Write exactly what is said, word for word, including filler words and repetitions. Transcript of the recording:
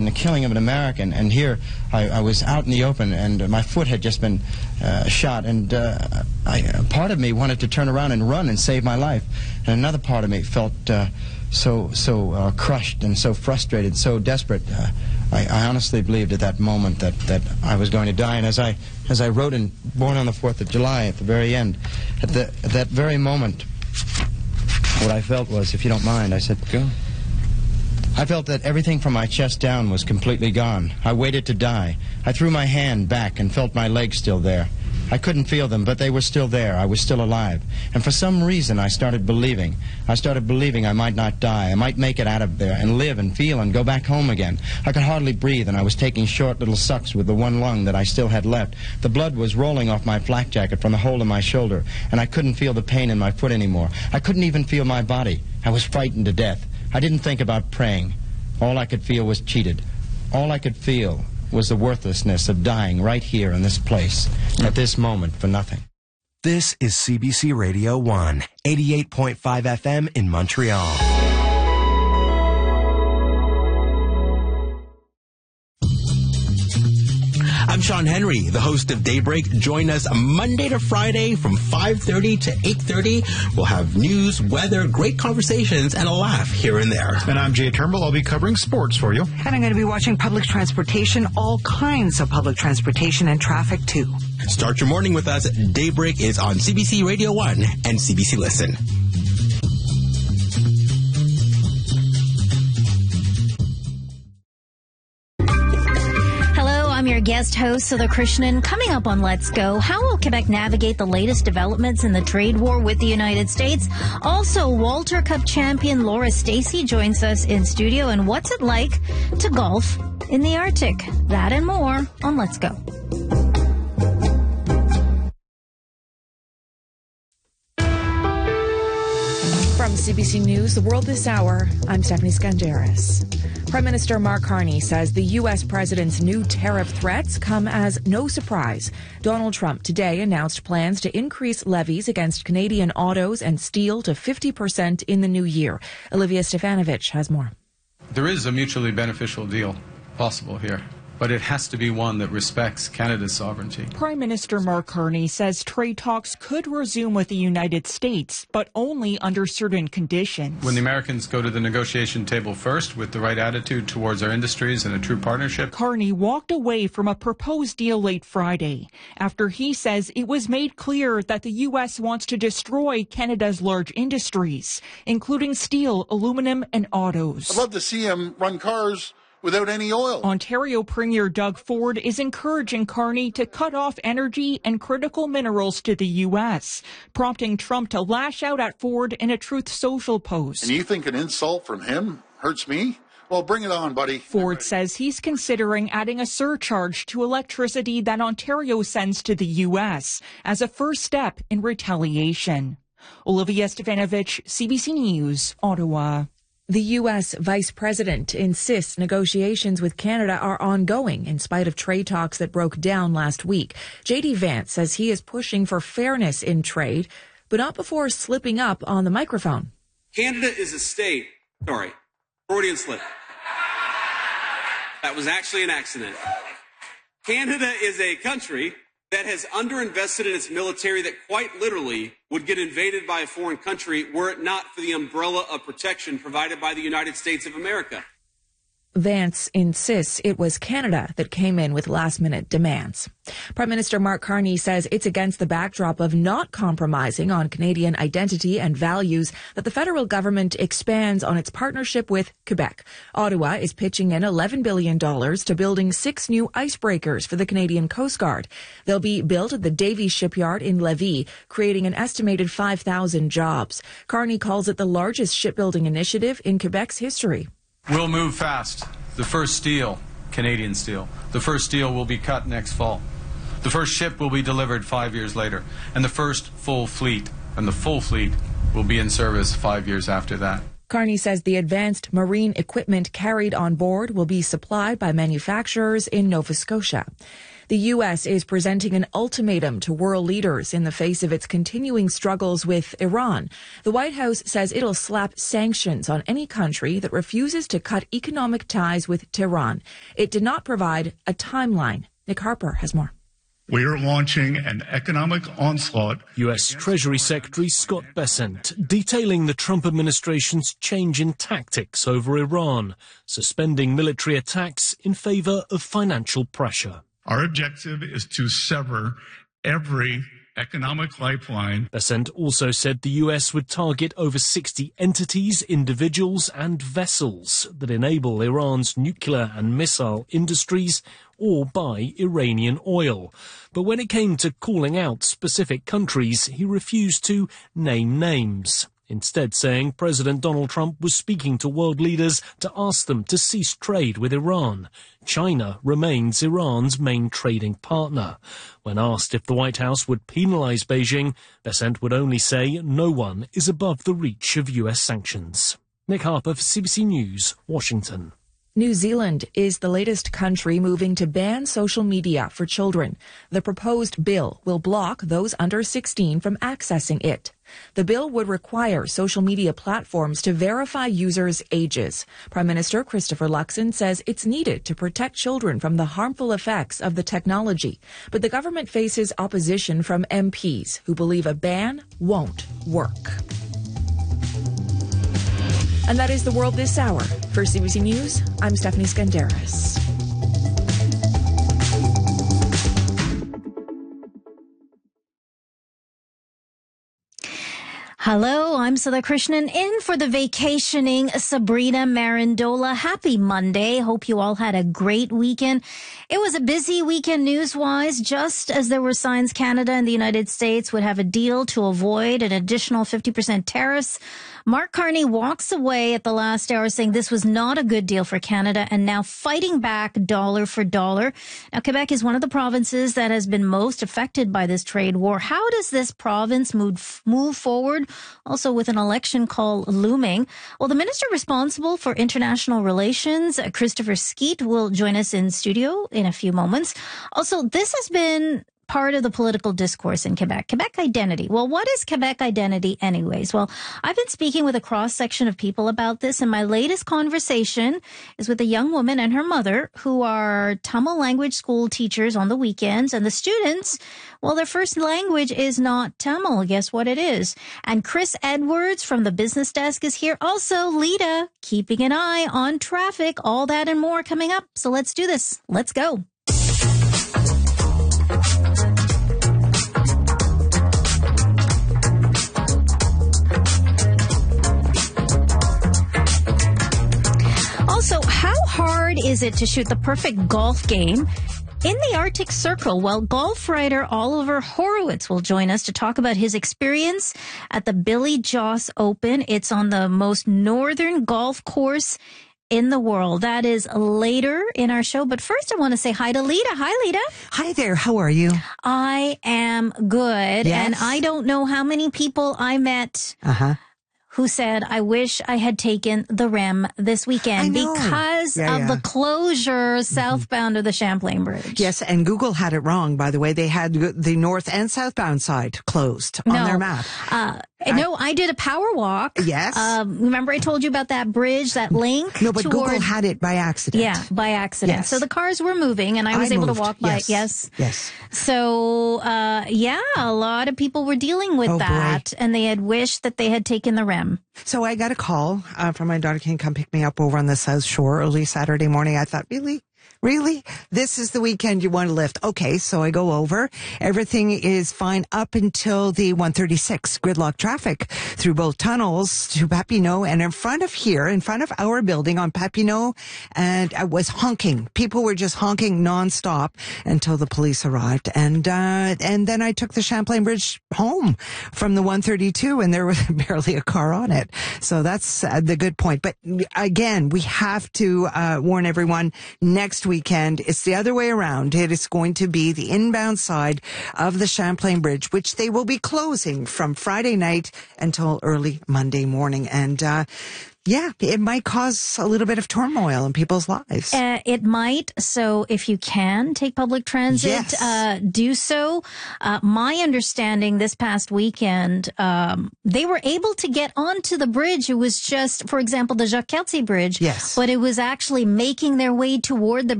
the killing of an American. And here I, I was out in the open, and uh, my foot had just been uh, shot, and uh, I, uh, part of me wanted to turn around and run and save my life, and another part of me felt uh, so so uh, crushed and so frustrated, so desperate. Uh, I, I honestly believed at that moment that, that I was going to die. And as I as I wrote in Born on the Fourth of July at the very end, at, the, at that very moment, what I felt was, if you don't mind, I said, go. I felt that everything from my chest down was completely gone. I waited to die. I threw my hand back and felt my legs still there. I couldn't feel them, but they were still there. I was still alive. And for some reason, I started believing. I started believing I might not die. I might make it out of there and live and feel and go back home again. I could hardly breathe, and I was taking short little sucks with the one lung that I still had left. The blood was rolling off my flak jacket from the hole in my shoulder, and I couldn't feel the pain in my foot anymore. I couldn't even feel my body. I was frightened to death. I didn't think about praying. All I could feel was cheated. All I could feel was the worthlessness of dying right here in this place, at this moment, for nothing. This is C B C Radio one, eighty-eight point five F M in Montreal. I'm Sean Henry, the host of Daybreak. Join us Monday to Friday from five thirty to eight thirty. We'll have news, weather, great conversations, and a laugh here and there. And I'm Jay Turnbull. I'll be covering sports for you. And I'm going to be watching public transportation, all kinds of public transportation and traffic, too. Start your morning with us. Daybreak is on C B C Radio one and C B C Listen. I'm your guest host, Sudha Krishnan. Coming up on Let's Go, how will Quebec navigate the latest developments in the trade war with the United States? Also, Walter Cup champion Laura Stacey joins us in studio. And what's it like to golf in the Arctic? That and more on Let's Go. From C B C News, The World This Hour, I'm Stephanie Skandaris. Prime Minister Mark Carney says the U S president's new tariff threats come as no surprise. Donald Trump today announced plans to increase levies against Canadian autos and steel to fifty percent in the new year. Olivia Stefanovich has more. There is a mutually beneficial deal possible here, but it has to be one that respects Canada's sovereignty. Prime Minister Mark Carney says trade talks could resume with the United States, but only under certain conditions. When the Americans go to the negotiation table first with the right attitude towards our industries and a true partnership. Carney walked away from a proposed deal late Friday after he says it was made clear that the U S wants to destroy Canada's large industries, including steel, aluminum, and autos. I'd love to see him run cars without any oil. Ontario Premier Doug Ford is encouraging Carney to cut off energy and critical minerals to the U S, prompting Trump to lash out at Ford in a Truth Social post. And you think an insult from him hurts me? Well, bring it on, buddy. Ford says he's considering adding a surcharge to electricity that Ontario sends to the U S as a first step in retaliation. Olivia Stefanovich, C B C News, Ottawa. The U S vice president insists negotiations with Canada are ongoing in spite of trade talks that broke down last week. J D Vance says he is pushing for fairness in trade, but not before slipping up on the microphone. Canada is a state. Sorry, Freudian slip. That was actually an accident. Canada is a country that has underinvested in its military that quite literally would get invaded by a foreign country were it not for the umbrella of protection provided by the United States of America. Vance insists it was Canada that came in with last-minute demands. Prime Minister Mark Carney says it's against the backdrop of not compromising on Canadian identity and values that the federal government expands on its partnership with Quebec. Ottawa is pitching in eleven billion dollars to building six new icebreakers for the Canadian Coast Guard. They'll be built at the Davies Shipyard in Lévis, creating an estimated five thousand jobs. Carney calls it the largest shipbuilding initiative in Quebec's history. We'll move fast. The first steel, Canadian steel, the first steel will be cut next fall. The first ship will be delivered five years later, and the first full fleet, and the full fleet will be in service five years after that. Carney says the advanced marine equipment carried on board will be supplied by manufacturers in Nova Scotia. The U S is presenting an ultimatum to world leaders in the face of its continuing struggles with Iran. The White House says it'll slap sanctions on any country that refuses to cut economic ties with Tehran. It did not provide a timeline. Nick Harper has more. We are launching an economic onslaught. U S Treasury Secretary Scott Bessent detailing the Trump administration's change in tactics over Iran, suspending military attacks in favor of financial pressure. Our objective is to sever every economic lifeline. Bessent also said the U S would target over sixty entities, individuals and vessels that enable Iran's nuclear and missile industries or buy Iranian oil. But when it came to calling out specific countries, he refused to name names, instead saying President Donald Trump was speaking to world leaders to ask them to cease trade with Iran. China remains Iran's main trading partner. When asked if the White House would penalize Beijing, Bessent would only say no one is above the reach of U S sanctions. Nick Harper for C B C News, Washington. New Zealand is the latest country moving to ban social media for children. The proposed bill will block those under sixteen from accessing it. The bill would require social media platforms to verify users' ages. Prime Minister Christopher Luxon says it's needed to protect children from the harmful effects of the technology. But the government faces opposition from M Ps who believe a ban won't work. And that is the world this hour. For C B C News, I'm Stephanie Skandaris. Hello, I'm Sudha Krishnan in for the vacationing Sabrina Marandola. Happy Monday. Hope you all had a great weekend. It was a busy weekend news-wise, just as there were signs Canada and the United States would have a deal to avoid an additional fifty percent tariffs. Mark Carney walks away at the last hour saying this was not a good deal for Canada and now fighting back dollar for dollar. Now, Quebec is one of the provinces that has been most affected by this trade war. How does this province move, move forward? Also, with an election call looming. Well, the minister responsible for international relations, Christopher Skeet, will join us in studio in a few moments. Also, this has been part of the political discourse in Quebec. Quebec identity. Well, what is Quebec identity anyways? Well, I've been speaking with a cross-section of people about this, and my latest conversation is with a young woman and her mother who are Tamil language school teachers on the weekends, and the students, well, their first language is not Tamil. Guess what it is? And Chris Edwards from the business desk is here. Also, Lita, keeping an eye on traffic, all that and more coming up. So let's do this. Let's go. Also, how hard is it to shoot the perfect golf game in the Arctic Circle? Well, golf writer Oliver Horowitz will join us to talk about his experience at the Billy Joss Open. It's on the most northern golf course in the world. That is later in our show. But first, I want to say hi to Lita. Hi, Lita. Hi there. How are you? I am good. Yes. And I don't know how many people I met Uh-huh. who said, I wish I had taken the R E M this weekend because Yeah, of yeah. the closure southbound of the Champlain Bridge. Yes, and Google had it wrong, by the way. They had the north and southbound side closed on No. their map. Uh, no, I did a power walk. Yes. Um, remember I told you about that bridge, that link? No, but toward, Google had it by accident. Yeah, by accident. Yes. So the cars were moving and I was I able moved. to walk by. Yes. Yes. Yes. So, uh, yeah, a lot of people were dealing with Oh, boy. that and they had wished that they had taken the R E M. So I got a call uh, from my daughter. Can you come pick me up over on the South Shore early Saturday morning? I thought, really? Really? This is the weekend you want to lift. Okay, so I go over. Everything is fine up until the one thirty-six gridlock traffic through both tunnels to Papineau and in front of here, in front of our building on Papineau, and I was honking. People were just honking nonstop until the police arrived. And, uh, and then I took the Champlain Bridge home from the one thirty-two and there was barely a car on it. So that's uh, the good point. But again, we have to, uh, warn everyone next weekend, it's the other way around. It is going to be the inbound side of the Champlain Bridge, which they will be closing from Friday night until early Monday morning. And uh Yeah, it might cause a little bit of turmoil in people's lives. Uh, it might. So if you can take public transit, Yes. uh, do so. Uh, my understanding this past weekend, um, they were able to get onto the bridge. It was just, for example, the Jacques Cartier Bridge. Yes. But it was actually making their way toward the